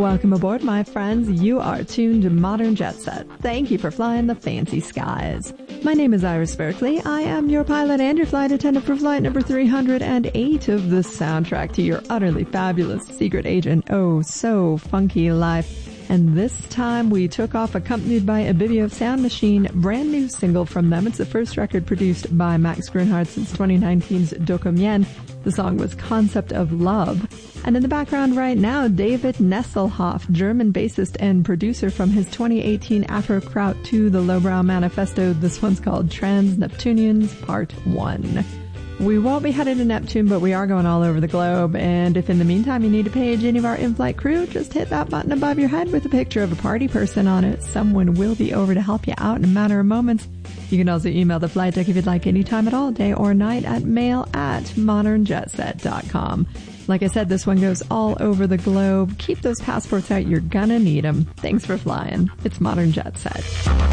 Welcome aboard, my friends. You are tuned to Modern Jet Set. Thank you for flying the fancy skies. My name is Iris Berkeley. I am your pilot and your flight attendant for flight number 308 of the soundtrack to your utterly fabulous secret agent, oh so funky life. And this time we took off accompanied by a Bibio Sound Machine, brand new single from them. It's the first record produced by Max Grunhardt since 2019's Dokomien. The song was Concept of Love. And in the background right now, David Nesselhoff, German bassist and producer from his 2018 Afro Kraut 2, The Lowbrow Manifesto. This one's called Trans Neptunians Part 1. We won't be headed to Neptune, but we are going all over the globe. And if in the meantime you need to page any of our in-flight crew, just hit that button above your head with a picture of a party person on it. Someone will be over to help you out in a matter of moments. You can also email the flight deck if you'd like, anytime at all, day or night, at mail@modernjetset.com. Like I said, this one goes all over the globe. Keep those passports out. You're gonna need them. Thanks for flying. It's Modern Jet Set.